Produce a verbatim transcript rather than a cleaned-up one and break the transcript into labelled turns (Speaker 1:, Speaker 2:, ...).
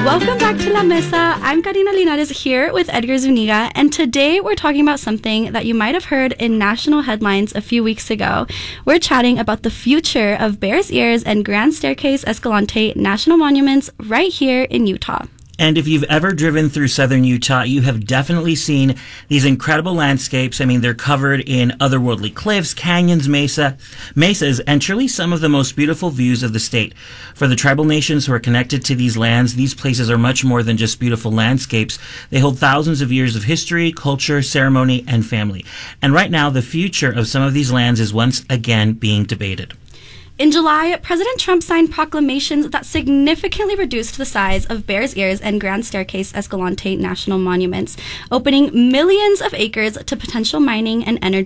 Speaker 1: Welcome back to La Mesa. I'm Karina Linares here with Edgar Zuniga, and today we're talking about something that you might have heard in national headlines a few weeks ago. We're chatting about the future of Bears Ears and Grand Staircase Escalante National Monuments right here in Utah.
Speaker 2: And if you've ever driven through southern Utah, you have definitely seen these incredible landscapes. I mean, they're covered in otherworldly cliffs, canyons, mesa, mesas, and truly some of the most beautiful views of the state. For the tribal nations who are connected to these lands, these places are much more than just beautiful landscapes. They hold thousands of years of history, culture, ceremony, and family. And right now, the future of some of these lands is once again being debated.
Speaker 1: In July, President Trump signed proclamations that significantly reduced the size of Bears Ears and Grand Staircase Escalante National Monuments, opening millions of acres to potential mining and energy